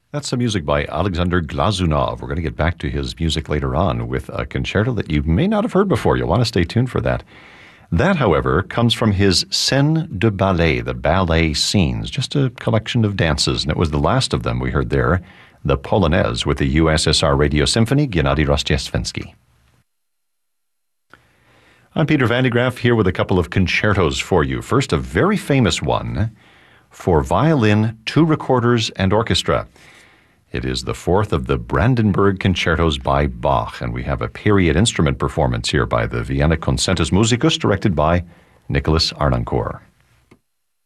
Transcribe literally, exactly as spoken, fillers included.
That's some music by Alexander Glazunov. We're going to get back to his music later on with a concerto that you may not have heard before. You'll want to stay tuned for that. That, however, comes from his Scène de Ballet, the ballet scenes, just a collection of dances, and it was the last of them we heard there, the Polonaise with the U S S R Radio Symphony, Gennady Rostiesvensky. I'm Peter Van de Graaff here with a couple of concertos for you. First, a very famous one for violin, two recorders, and orchestra. It is the fourth of the Brandenburg Concertos by Bach, and we have a period instrument performance here by the Vienna Concertus Musicus, directed by Nicholas Arnoncourt.